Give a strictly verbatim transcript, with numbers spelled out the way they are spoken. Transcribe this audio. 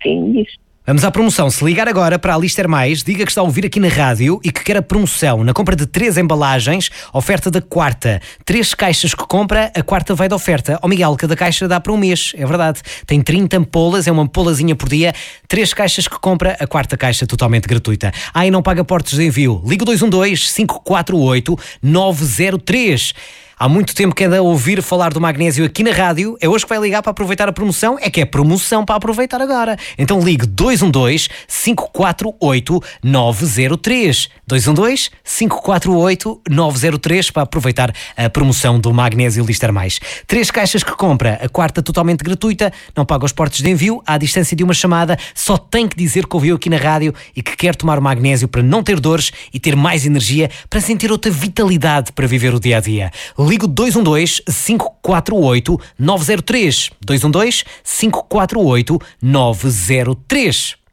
sim, diz. Vamos à promoção. Se ligar agora para a Lister Mais, diga que está a ouvir aqui na rádio e que quer a promoção. Na compra de três embalagens, oferta da quarta. Três caixas que compra, a quarta vai de oferta. Ó Miguel, cada caixa dá para um mês, é verdade. Tem trinta ampolas, é uma ampolazinha por dia. Três caixas que compra, a quarta caixa totalmente gratuita. Ah, e não paga portos de envio. Liga dois um dois, cinco quatro oito, nove zero três. Há muito tempo que anda a ouvir falar do magnésio aqui na rádio. É hoje que vai ligar para aproveitar a promoção. É que é promoção para aproveitar agora. Então ligue dois um dois, cinco quatro oito, nove zero três. dois um dois, cinco quatro oito, nove zero três para aproveitar a promoção do magnésio Lister Mais. Três caixas que compra, a quarta totalmente gratuita, não paga os portos de envio, à distância de uma chamada, só tem que dizer que ouviu aqui na rádio e que quer tomar o magnésio para não ter dores e ter mais energia, para sentir outra vitalidade para viver o dia-a-dia. Ligo dois um dois, cinco quatro oito, nove zero três. dois um dois, cinco quatro oito, nove zero três.